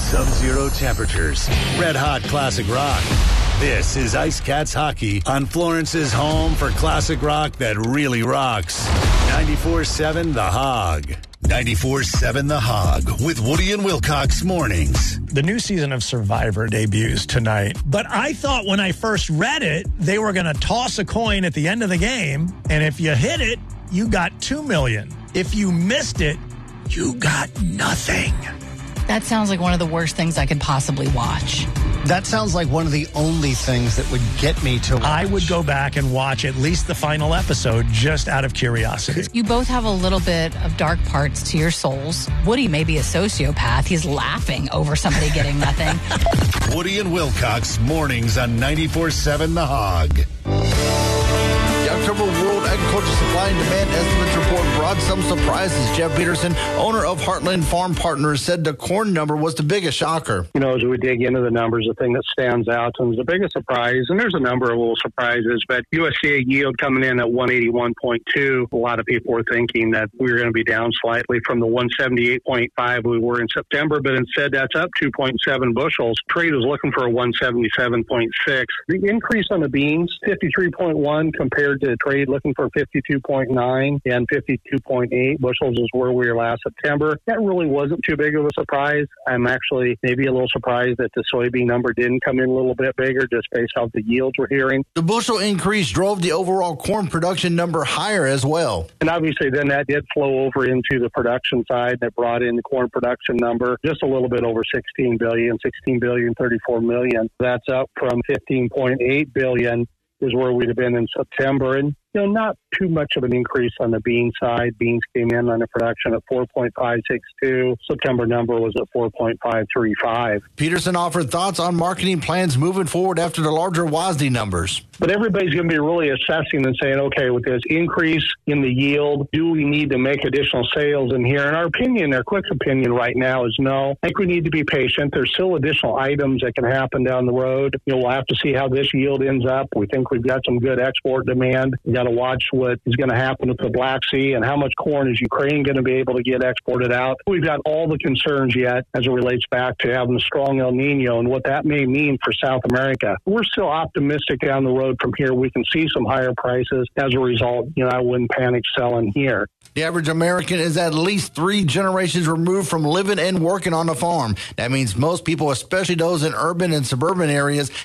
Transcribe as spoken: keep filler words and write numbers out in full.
Sub-zero temperatures. Red hot classic rock. This is Ice Cats Hockey on Florence's home for classic rock that really rocks. ninety-four seven The Hog. ninety-four seven The Hog with Woody and Wilcox mornings. The new season of Survivor debuts tonight, but I thought when I first read it, they were going to toss a coin at the end of the game, and if you hit it, you got two million dollars. If you missed it, you got nothing. That sounds like one of the worst things I could possibly watch. That sounds like one of the only things that would get me to watch. I would go back and watch at least the final episode just out of curiosity. You both have a little bit of dark parts to your souls. Woody may be a sociopath. He's laughing over somebody getting nothing. Woody and Wilcox mornings on ninety-four seven The Hog. The October World Agriculture Supply and Demand Estimates report brought some surprises. Jeff Peterson, owner of Heartland Farm Partners, said the corn number was the biggest shocker. You know, as we dig into the numbers, the thing that stands out and the biggest surprise, and there's a number of little surprises, but U S D A yield coming in at one eighty-one point two. A lot of people were thinking that we were going to be down slightly from the one seventy-eight point five we were in September, but instead that's up two point seven bushels. Trade was looking for a one seventy-seven point six. The increase on the beans, fifty-three point one compared to trade looking for fifty-two point nine, and fifty-two point eight bushels is where we were last September. That really wasn't too big of a surprise. I'm actually maybe a little surprised that the soybean number didn't come in a little bit bigger just based off the yields we're hearing. The bushel increase drove the overall corn production number higher as well. And obviously then that did flow over into the production side that brought in the corn production number just a little bit over sixteen billion, sixteen billion thirty-four million. That's up from fifteen point eight billion is where we'd have been in September. And, you know, not too much of an increase on the bean side. Beans came in on the production at four point five six two. September number was at four point five three five. Peterson offered thoughts on marketing plans moving forward after the larger W A S D numbers. But everybody's going to be really assessing and saying, okay, with this increase in the yield, do we need to make additional sales in here? And our opinion, our quick opinion right now is no. I think we need to be patient. There's still additional items that can happen down the road. You know, we'll have to see how this yield ends up. We think we've got some good export demand. We got to watch what is going to happen with the Black Sea and how much corn is Ukraine going to be able to get exported out. We've got all the concerns yet as it relates back to having a strong El Nino and what that may mean for South America. We're still optimistic down the road from here. We can see some higher prices. As a result, you know, I wouldn't panic selling here. The average American is at least three generations removed from living and working on a farm. That means most people, especially those in urban and suburban areas,